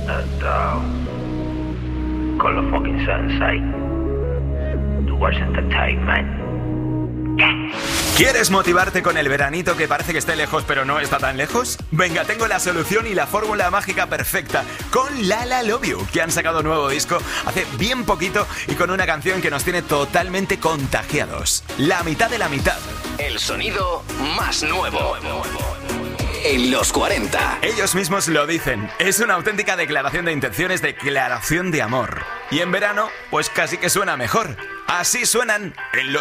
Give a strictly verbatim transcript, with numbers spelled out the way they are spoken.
And, uh, con los fucking Sensei. Tu voice entertainment. ¿Quieres motivarte con el veranito que parece que esté lejos pero no está tan lejos? Venga, tengo la solución y la fórmula mágica perfecta con Lala Love You, que han sacado nuevo disco hace bien poquito y con una canción que nos tiene totalmente contagiados. La mitad de la mitad. El sonido más nuevo en los cuarenta. Ellos mismos lo dicen, es una auténtica declaración de intenciones, declaración de amor. Y en verano, pues casi que suena mejor. Así suenan en los